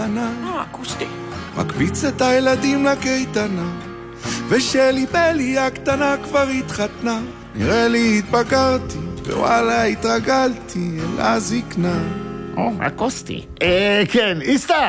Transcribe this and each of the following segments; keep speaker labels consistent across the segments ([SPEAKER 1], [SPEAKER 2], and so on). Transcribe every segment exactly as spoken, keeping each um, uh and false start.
[SPEAKER 1] הקטנה,
[SPEAKER 2] אה, אקוסטי.
[SPEAKER 1] מקביץ את הילדים לקייטנה, ושלי בלי הקטנה כבר התחתנה. נראה לי התבגרתי, ווואלה התרגלתי אל הזקנה.
[SPEAKER 2] או, אקוסטי.
[SPEAKER 3] אה, כן, איסטה!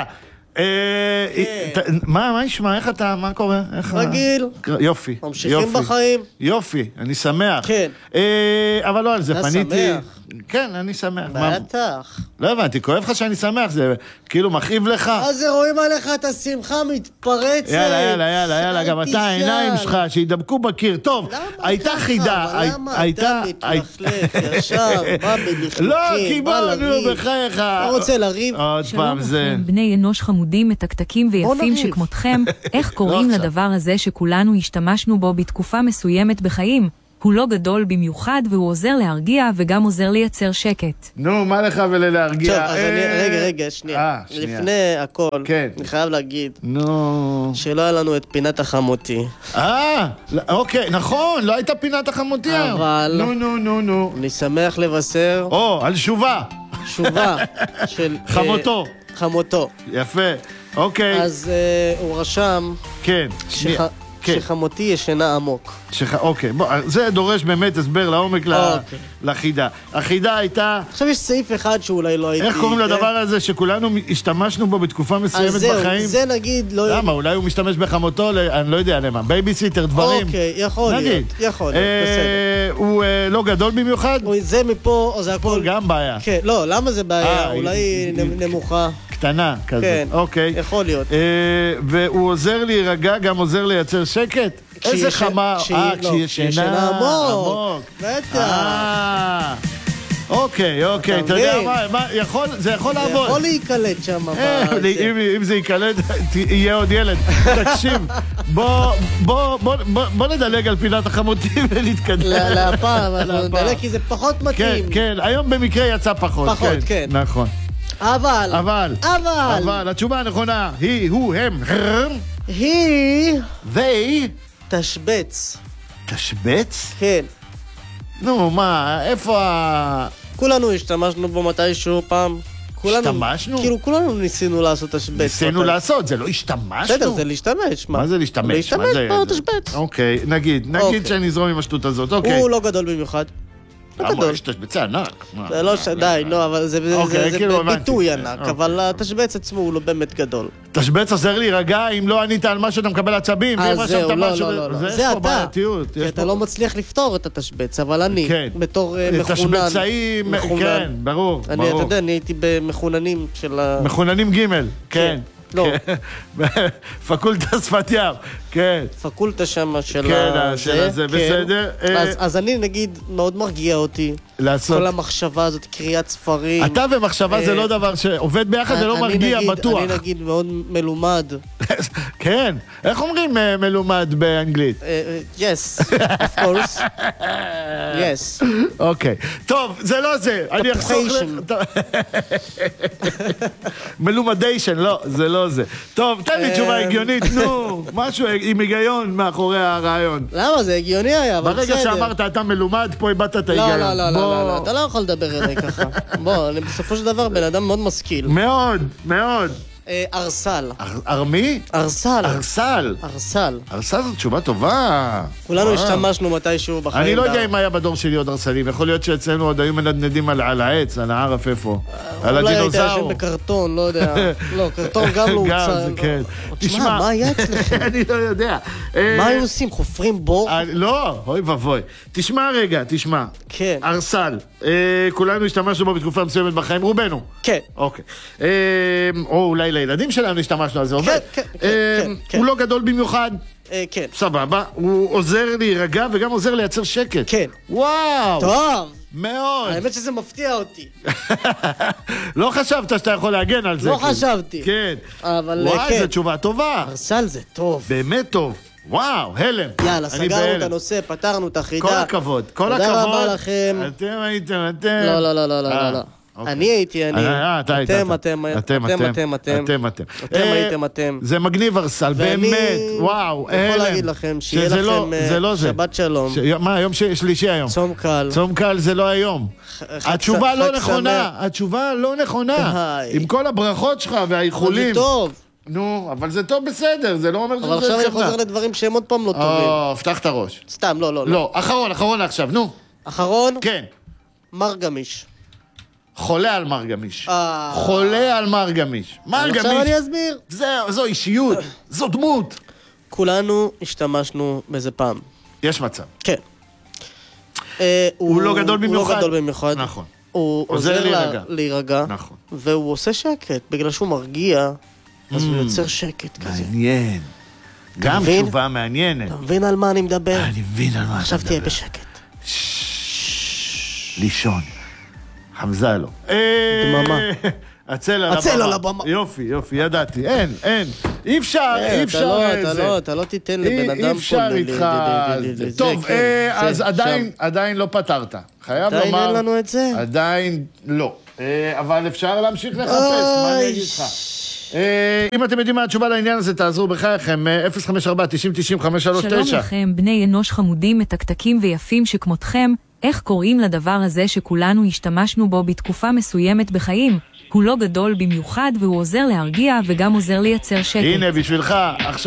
[SPEAKER 3] מה, מה נשמע? איך אתה, מה קורה?
[SPEAKER 4] רגיל.
[SPEAKER 3] יופי.
[SPEAKER 4] ממשיכים בחיים.
[SPEAKER 3] יופי, אני שמח.
[SPEAKER 4] כן.
[SPEAKER 3] אבל לא על זה, פניתי.
[SPEAKER 4] שמח.
[SPEAKER 3] כן, אני שמח.
[SPEAKER 4] בטח.
[SPEAKER 3] לא הבנתי, כואב לך שאני שמח, זה כאילו מכאיב לך.
[SPEAKER 4] אז זה רואים עליך את השמחה מתפרצת.
[SPEAKER 3] יאללה, יאללה, יאללה, יאללה, גם אתה, העיניים שלך, שידבקו בקיר. טוב, הייתה חידה.
[SPEAKER 4] למה אתה מתלכלך ישר, בא בלכלוכים,
[SPEAKER 3] לא, כי בוא, נו, בחייך.
[SPEAKER 4] אתה רוצה לריב?
[SPEAKER 3] עוד פעם זה.
[SPEAKER 5] בני אנוש חמודים, מתקתקים ויפים שכמותכם, איך קוראים לדבר הזה שכולנו השתמשנו בו בתקופה מסוימת בחיים? הוא לא גדול במיוחד, והוא עוזר להרגיע וגם עוזר לייצר שקט.
[SPEAKER 3] נו, מה לך ולהרגיע?
[SPEAKER 4] טוב, אז אני, רגע, רגע, שנייה. לפני הכל, אני חייב להגיד,
[SPEAKER 3] נו.
[SPEAKER 4] שלא היה לנו את פינת החמותי.
[SPEAKER 3] אה, אוקיי, נכון, לא הייתה פינת החמותי.
[SPEAKER 4] אבל...
[SPEAKER 3] נו, נו, נו, נו.
[SPEAKER 4] אני שמח לבשר...
[SPEAKER 3] או, על שובה.
[SPEAKER 4] שובה של...
[SPEAKER 3] חמותו.
[SPEAKER 4] חמותו.
[SPEAKER 3] יפה, אוקיי.
[SPEAKER 4] אז הוא רשם...
[SPEAKER 3] כן, שנייה.
[SPEAKER 4] שחמותי ישנה עמוק.
[SPEAKER 3] אוקיי, בוא, זה דורש באמת הסבר לעומק לחידה. החידה הייתה...
[SPEAKER 4] עכשיו יש סעיף אחד שאולי לא הייתי...
[SPEAKER 3] איך קוראים לדבר הזה שכולנו השתמשנו בו בתקופה מסוימת בחיים?
[SPEAKER 4] אז זהו, זה נגיד לא...
[SPEAKER 3] למה? אולי הוא משתמש בחמותו, אני לא יודע למה. בייביסיטר, דברים.
[SPEAKER 4] אוקיי, יכול להיות. יכול להיות, בסדר.
[SPEAKER 3] הוא לא גדול במיוחד?
[SPEAKER 4] זה מפה, או זה הכל...
[SPEAKER 3] פה גם בעיה.
[SPEAKER 4] כן, לא, למה זה בעיה? אולי נמוכה.
[SPEAKER 3] קטנה כזאת.
[SPEAKER 4] כן,
[SPEAKER 3] אוקיי.
[SPEAKER 4] יכול להיות.
[SPEAKER 3] והוא עוזר להירגע, גם עוזר לייצר שקט? איזה חמה, אה, כשישנה עמוק.
[SPEAKER 4] בטח.
[SPEAKER 3] אוקיי, אוקיי, אתה יודע מה, זה יכול לעבוד.
[SPEAKER 4] זה יכול להיקלט שם.
[SPEAKER 3] אם זה ייקלט, יהיה עוד ילד. תקשיב, בוא נדלג על פינת החמותים ונתקדם.
[SPEAKER 4] להפעם, אנחנו נדלג כי זה פחות מתאים.
[SPEAKER 3] כן, כן, היום במקרה יצא פחות.
[SPEAKER 4] פחות, כן.
[SPEAKER 3] נכון.
[SPEAKER 4] אבל,
[SPEAKER 3] אבל,
[SPEAKER 4] אבל,
[SPEAKER 3] אבל, התשובה הנכונה היא, הוא, הם,
[SPEAKER 4] היא,
[SPEAKER 3] they,
[SPEAKER 4] תשבץ.
[SPEAKER 3] תשבץ?
[SPEAKER 4] כן.
[SPEAKER 3] נו, מה, איפה ה...
[SPEAKER 4] כולנו השתמשנו בו מתישהו פעם.
[SPEAKER 3] השתמשנו?
[SPEAKER 4] כאילו, כולנו ניסינו לעשות תשבץ.
[SPEAKER 3] ניסינו לעשות, זה לא השתמשנו?
[SPEAKER 4] בסדר, זה להשתמש.
[SPEAKER 3] מה זה להשתמש?
[SPEAKER 4] להשתמש בו תשבץ.
[SPEAKER 3] אוקיי, נגיד, נגיד שאני אזרום עם השטות הזאת, אוקיי.
[SPEAKER 4] הוא לא גדול במיוחד.
[SPEAKER 3] למה? יש תשבצה ענק.
[SPEAKER 4] זה לא שדי, לא, אבל זה ביטוי ענק, אבל התשבץ עצמו הוא לא באמת גדול.
[SPEAKER 3] תשבץ עוזר להירגע, אם לא ענית על משהו אתה מקבל עצבים,
[SPEAKER 4] אז זהו, לא, לא, לא. זה אתה, כי אתה לא מצליח לפתור את התשבץ, אבל אני, בתור מחונן.
[SPEAKER 3] תשבצאים, כן, ברור.
[SPEAKER 4] אתה יודע, אני הייתי במחוננים של ה...
[SPEAKER 3] מחוננים ג' כן.
[SPEAKER 4] לא.
[SPEAKER 3] פקולטה שפת ים, כן.
[SPEAKER 4] פקולטה שם של
[SPEAKER 3] זה, בסדר.
[SPEAKER 4] אז אני נגיד מאוד מרגיע אותי.
[SPEAKER 3] לעשות.
[SPEAKER 4] כל המחשבה הזאת, קריאת ספרים.
[SPEAKER 3] אתה ומחשבה זה לא דבר שעובד ביחד, זה לא מרגיע, בטוח.
[SPEAKER 4] אני נגיד מאוד מלומד.
[SPEAKER 3] כן. איך אומרים מלומד באנגלית?
[SPEAKER 4] Yes, of course. Yes.
[SPEAKER 3] אוקיי. טוב, זה לא זה. אני אחסוך לך... מלומדיישן, לא, זה לא זה. טוב, תן לי תשובה הגיונית, נו. משהו עם היגיון מאחורי הרעיון.
[SPEAKER 4] למה? זה הגיוני היה, אבל בסדר.
[SPEAKER 3] ברגע שאמרת אתה מלומד, פה איבדת את ההיגיון.
[SPEAKER 4] לא, לא, לא. לא, אתה לא יכול לדבר אליי ככה. בוא, אני בסופו של דבר בן אדם מאוד משכיל.
[SPEAKER 3] מאוד, מאוד.
[SPEAKER 4] ארסל.
[SPEAKER 3] ארמי?
[SPEAKER 4] ארסל.
[SPEAKER 3] ארסל.
[SPEAKER 4] ארסל.
[SPEAKER 3] ארסל זאת תשובה טובה.
[SPEAKER 4] כולנו השתמשנו מתישהו בחיים.
[SPEAKER 3] אני לא יודע אם היה בדור שלי עוד ארסלים. יכול להיות שאצלנו עוד היו מנדנדים על העץ, על הערף איפה. על הדינוזאור.
[SPEAKER 4] אולי היית ישן בקרטון, לא יודע. לא, קרטון גם לא הוצא.
[SPEAKER 3] כן.
[SPEAKER 4] תשמע, מה היה אצלכם?
[SPEAKER 3] אני לא יודע.
[SPEAKER 4] מה היו עושים? חופרים בור?
[SPEAKER 3] לא, אוי ובוי. תשמע רגע, תשמע.
[SPEAKER 4] כן.
[SPEAKER 3] ארסל. כולנו השתמשנו בו בתקופה מסוימת בחיים, רובנו.
[SPEAKER 4] כן.
[SPEAKER 3] אוקיי. או אולי לילדים שלנו השתמשנו על זה, עובד.
[SPEAKER 4] כן, כן, כן.
[SPEAKER 3] הוא לא גדול במיוחד.
[SPEAKER 4] כן.
[SPEAKER 3] סבבה. הוא עוזר להירגע וגם עוזר לייצר שקט.
[SPEAKER 4] כן.
[SPEAKER 3] וואו.
[SPEAKER 4] טוב.
[SPEAKER 3] מאוד.
[SPEAKER 4] האמת שזה מפתיע אותי.
[SPEAKER 3] לא חשבת שאתה יכול להגן על זה.
[SPEAKER 4] לא חשבתי.
[SPEAKER 3] כן.
[SPEAKER 4] אבל כן.
[SPEAKER 3] וואי, זו תשובה טובה.
[SPEAKER 4] ארסל זה טוב.
[SPEAKER 3] באמת טוב. וואו, הלם.
[SPEAKER 4] יאללה, סגרנו את הנושא, פתרנו את החידה.
[SPEAKER 3] כל הכבוד, כל הכבוד.
[SPEAKER 4] תודה רבה לכם.
[SPEAKER 3] אתם הייתם, אתם.
[SPEAKER 4] לא, לא, לא, לא, לא, לא. אני הייתי אני.
[SPEAKER 3] אתה היית.
[SPEAKER 4] אתם, אתם, אתם, אתם, אתם.
[SPEAKER 3] אתם, אתם.
[SPEAKER 4] אתם הייתם אתם.
[SPEAKER 3] זה מגניב ארסל, באמת, וואו.
[SPEAKER 4] אני יכול להגיד לכם שיהיה לכם שבת שלום.
[SPEAKER 3] מה, יום שלישי היום?
[SPEAKER 4] צום קל.
[SPEAKER 3] צום קל זה לא היום. התשובה לא נכונה, התשובה לא נכונה. עם כל הברכות שלך והאיחולים.
[SPEAKER 4] זה טוב.
[SPEAKER 3] נו, אבל זה טוב בסדר, זה לא אומר שזה
[SPEAKER 4] אבל עכשיו אני חוזר לדברים שהם עוד פעם לא טובים.
[SPEAKER 3] או, פתח את הראש.
[SPEAKER 4] סתם, לא, לא.
[SPEAKER 3] לא, אחרון, אחרון עכשיו, נו.
[SPEAKER 4] אחרון?
[SPEAKER 3] כן.
[SPEAKER 4] מרגמיש.
[SPEAKER 3] חולה על מרגמיש. חולה על מרגמיש. מרגמיש.
[SPEAKER 4] עכשיו אני אסביר.
[SPEAKER 3] זו אישיות, זו דמות.
[SPEAKER 4] כולנו השתמשנו בזה פעם.
[SPEAKER 3] יש מצב.
[SPEAKER 4] כן.
[SPEAKER 3] הוא לא גדול במיוחד.
[SPEAKER 4] הוא לא גדול במיוחד.
[SPEAKER 3] נכון.
[SPEAKER 4] הוא עוזר להירגע.
[SPEAKER 3] נכון.
[SPEAKER 4] והוא עושה שקט, בגלל שהוא מרגיע, אז הוא יוצר שקט כזה.
[SPEAKER 3] מעניין. גם תשובה מעניינת.
[SPEAKER 4] אתה מבין על מה אני מדבר?
[SPEAKER 3] אני מבין על מה אתה מדבר.
[SPEAKER 4] עכשיו תהיה בשקט.
[SPEAKER 3] לישון. חמזה לו.
[SPEAKER 4] דממה.
[SPEAKER 3] הצל על הבמה. יופי, יופי, ידעתי. אין, אין. אי אפשר, אי אפשר.
[SPEAKER 4] אתה לא, אתה לא תיתן לבן אדם פה.
[SPEAKER 3] אי אפשר איתך. טוב, אז עדיין לא פתרת. חייב לומר.
[SPEAKER 4] עדיין אין לנו את זה.
[SPEAKER 3] עדיין לא. אבל אפשר להמשיך לחפש. מה אני אגיד לך? אם אתם יודעים מה התשובה לעניין הזה, תעזרו בחייכם. אפס חמש ארבע תשעים תשעים חמש שלוש תשע.
[SPEAKER 5] שלום לכם, בני אנוש חמודים, מתקתקים ויפים שכמותכם. איך קוראים לדבר הזה שכולנו השתמשנו בו בתקופה מסוימת בחיים? הוא לא גדול במיוחד והוא עוזר להרגיע וגם עוזר לייצר שקט.
[SPEAKER 3] הנה, בשבילך, עכשיו